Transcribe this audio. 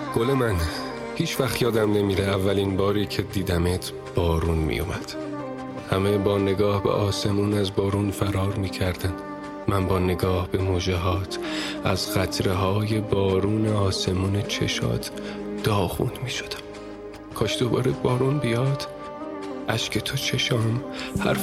گل من، هیچ وقت یادم نمیره اولین باری که دیدمت بارون میومد. همه با نگاه به آسمون از بارون فرار میکردن. من با نگاه به موجهات از قطره های بارون آسمون چشات داغون میشدم. کاش دوباره بارون بیاد، اشک تو چشام، حرف